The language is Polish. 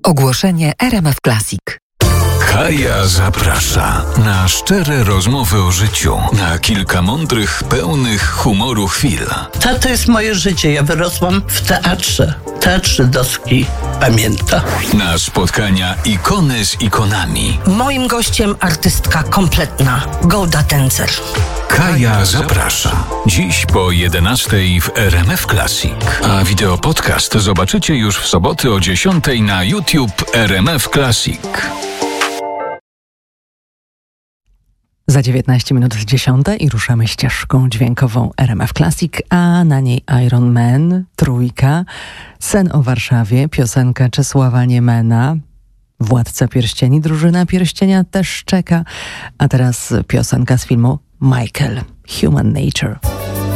Ogłoszenie RMF Classic. Kaja zaprasza na szczere rozmowy o życiu, na kilka mądrych, pełnych humoru chwil. To jest moje życie. Ja wyrosłam w teatrze. Teatr żydowski pamięta. Na spotkania ikony z ikonami. Moim gościem artystka kompletna, Golda Tencer. Kaja zaprasza. Dziś po 11:00 w RMF Classic. A wideopodcast zobaczycie już w soboty o 10:00 na YouTube RMF Classic. Za 19 minut 10:00 i ruszamy ścieżką dźwiękową RMF Classic, a na niej Iron Man, Trójka, Sen o Warszawie, piosenka Czesława Niemena, Władca Pierścieni, Drużyna Pierścienia też czeka, a teraz piosenka z filmu Michael, Human Nature.